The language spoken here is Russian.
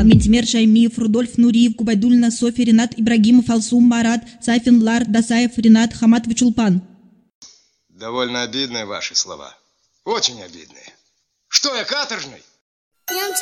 Чулпан, Ментимер Шаймиев, Рудольф Нуриев, Губайдуллина, Софья, Ренат Ибрагимов, Алсум, Марат, Сайфин, Лар, Дасаев, Ренат, Хаматов, Чулпан. Довольно обидные ваши слова. Очень обидные. Что я, каторжный?